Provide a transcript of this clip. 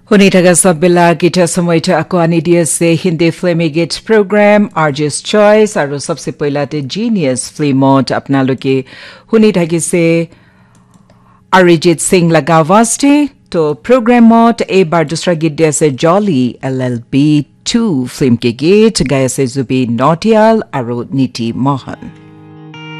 শুনি থকা সববিলাক এটা সময়টা আকৌ আনি দি আছে হিন্দী ফিল্মি গীত প্ৰগ্ৰাম আৰজেছ চইচ আৰু সবসে পহিলাতে জিনিয়াছ ফিল্মত আপোনালোকে শুনি থাকিছে অৰিজিত সিং লাগাৱাস্তে তো প্ৰগ্ৰামত এইবাৰ দুসৰা গীত দি আছে জলি LLB 2 ফিল্ম কে গীত গাই আছে জুবিন নটিয়াল আৰু নীতি মোহন